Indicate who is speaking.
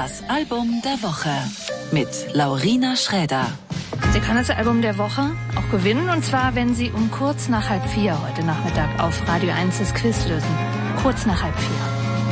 Speaker 1: Das Album der Woche mit Laurina Schräder.
Speaker 2: Sie kann das Album der Woche auch gewinnen, und zwar, wenn Sie um kurz nach 3:30 heute Nachmittag auf Radio 1 das Quiz lösen. Kurz nach 3:30.